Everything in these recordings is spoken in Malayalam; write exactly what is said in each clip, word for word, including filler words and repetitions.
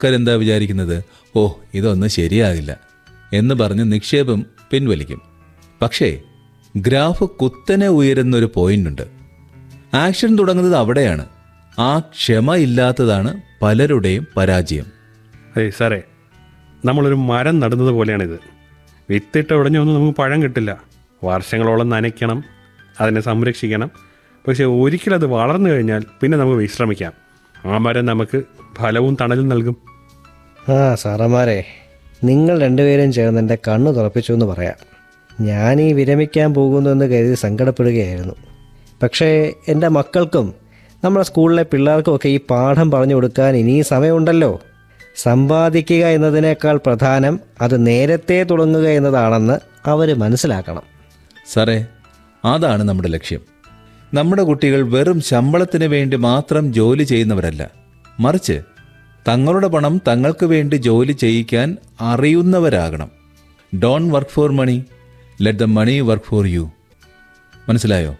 കൂട്ടുകാരെന്താ വിചാരിക്കുന്നത്? ഓ, ഇതൊന്നും ശരിയാകില്ല എന്ന് പറഞ്ഞ് നിക്ഷേപം പിൻവലിക്കും. പക്ഷേ ഗ്രാഫ് കുത്തനെ ഉയരുന്നൊരു പോയിന്റുണ്ട്. ആക്ഷൻ തുടങ്ങുന്നത് അവിടെയാണ്. ആ ക്ഷമ ഇല്ലാത്തതാണ് പലരുടെയും പരാജയം. ഏയ് സാറേ, നമ്മളൊരു മരം നടുന്നത് പോലെയാണിത്. വിത്തിട്ട് ഉടഞ്ഞൊന്നും നമുക്ക് പഴം കിട്ടില്ല. വർഷങ്ങളോളം നനയ്ക്കണം, അതിനെ സംരക്ഷിക്കണം. പക്ഷെ ഒരിക്കലും അത് വളർന്നു കഴിഞ്ഞാൽ പിന്നെ നമുക്ക് വിശ്രമിക്കാം. ആ മരം നമുക്ക് ഫലവും തണലും നൽകും. ആ സാറന്മാരെ, നിങ്ങൾ രണ്ടുപേരും ചേർന്ന് എൻ്റെ കണ്ണ് തുറപ്പിച്ചു എന്ന് പറയാം. ഞാൻ ഈ വിരമിക്കാൻ പോകുന്നു എന്ന് കരുതി സങ്കടപ്പെടുകയായിരുന്നു. പക്ഷേ എൻ്റെ മക്കൾക്കും നമ്മുടെ സ്കൂളിലെ പിള്ളേർക്കുമൊക്കെ ഈ പാഠം പറഞ്ഞു കൊടുക്കാൻ ഇനിയും സമയമുണ്ടല്ലോ. സമ്പാദിക്കുക എന്നതിനേക്കാൾ പ്രധാനം അത് നേരത്തെ തുടങ്ങുക എന്നതാണെന്ന് അവർ മനസ്സിലാക്കണം. സാറേ, അതാണ് നമ്മുടെ ലക്ഷ്യം. നമ്മുടെ കുട്ടികൾ വെറും ശമ്പളത്തിന് വേണ്ടി മാത്രം ജോലി ചെയ്യുന്നവരല്ല, മറിച്ച് തങ്ങളുടെ പണം തങ്ങൾക്ക് വേണ്ടി ജോലി ചെയ്യിക്കാൻ അറിയുന്നവരാകണം. Don work for money, let the money work for you. മനസ്സിലായോ?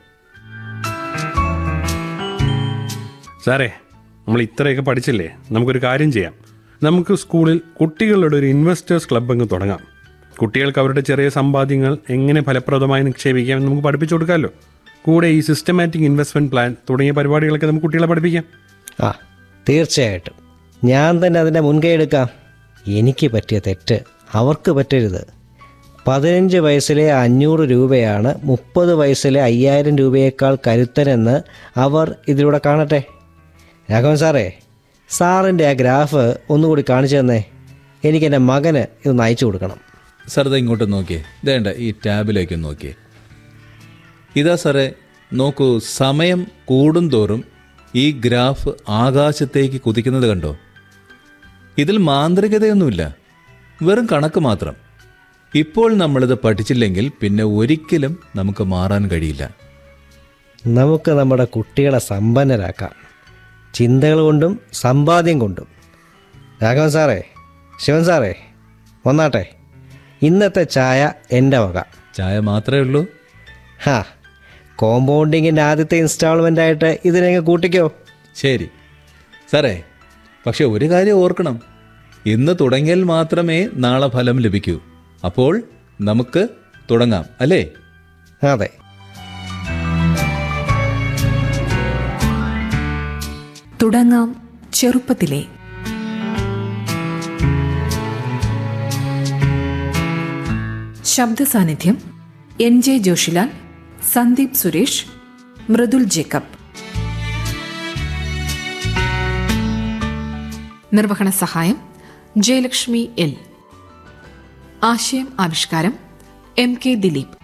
സാറേ, നമ്മൾ ഇത്രയൊക്കെ പഠിച്ചില്ലേ, നമുക്കൊരു കാര്യം ചെയ്യാം. നമുക്ക് സ്കൂളിൽ കുട്ടികളുടെ ഒരു ഇൻവെസ്റ്റേഴ്സ് ക്ലബ്ബ് അങ്ങ് തുടങ്ങാം. കുട്ടികൾക്ക് അവരുടെ ചെറിയ സമ്പാദ്യങ്ങൾ എങ്ങനെ ഫലപ്രദമായി നിക്ഷേപിക്കാം നമുക്ക് പഠിപ്പിച്ചു കൊടുക്കാമല്ലോ. കൂടെ ഈ സിസ്റ്റമാറ്റിക് ഇൻവെസ്റ്റ്മെൻറ്റ് പ്ലാൻ തുടങ്ങിയ പരിപാടികളൊക്കെ നമുക്ക് കുട്ടികളെ പഠിപ്പിക്കാം. ആ, തീർച്ചയായിട്ടും ഞാൻ തന്നെ അതിൻ്റെ മുൻകൈ എടുക്കാം. എനിക്ക് പറ്റിയ തെറ്റ് അവർക്ക് പറ്റരുത്. പതിനഞ്ച് വയസ്സിലെ അഞ്ഞൂറ് രൂപയാണ് മുപ്പത് വയസ്സിലെ അയ്യായിരം രൂപയേക്കാൾ കരുത്തനെന്ന് അവർ ഇതിലൂടെ കാണട്ടെ. രാഘവൻ സാറേ, സാറിൻ്റെ ആ ഗ്രാഫ് ഒന്നുകൂടി കാണിച്ചു തന്നേ. എനിക്കെൻ്റെ മകന് ഇതൊന്ന് അയച്ചു കൊടുക്കണം. സാർ ഇത് ഇങ്ങോട്ട് നോക്കിയേ, ഇതേണ്ട ഈ ടാബിലേക്ക് നോക്കിയേ. ഇതാ സാറേ, നോക്കൂ, സമയം കൂടുന്തോറും ഈ ഗ്രാഫ് ആകാശത്തേക്ക് കുതിക്കുന്നത് കണ്ടോ? ഇതിൽ മാന്ത്രികതയൊന്നുമില്ല, വെറും കണക്ക് മാത്രം. ഇപ്പോൾ നമ്മളിത് പഠിച്ചില്ലെങ്കിൽ പിന്നെ ഒരിക്കലും നമുക്ക് മാറാൻ കഴിയില്ല. നമുക്ക് നമ്മുടെ കുട്ടികളെ സമ്പന്നരാക്കാം, ചിന്തകൾ കൊണ്ടും സമ്പാദ്യം കൊണ്ടും. രാഘവൻ സാറേ, ശിവൻ സാറേ, വന്നാട്ടെ. ഇന്നത്തെ ചായ എൻ്റെ വക. ചായ മാത്രമേ ഉള്ളൂ? ഹാ, കോമ്പൗണ്ടിങ്ങിൻ്റെ ആദ്യത്തെ ഇൻസ്റ്റാൾമെൻ്റ് ആയിട്ട് ഇതിനെങ്ങ് കൂട്ടിക്കോ. ശരി സാറേ, പക്ഷെ ഒരു കാര്യം ഓർക്കണം, ഇന്ന് തുടങ്ങിയാൽ മാത്രമേ നാളെ ഫലം ലഭിക്കൂ. അപ്പോൾ നമുക്ക് തുടങ്ങാം, അല്ലേ? അതെ. തുടങ്ങാം ചെറുപ്പത്തിലെ. ശബ്ദ സാന്നിധ്യം: N J Joshilal, Sandeep Suresh, Mridul Jacob. നിർവഹണ സഹായം ജയലക്ഷ്മി എൽ. ആശയം ആവിഷ്കാരം എം കെ ദിലീപ്.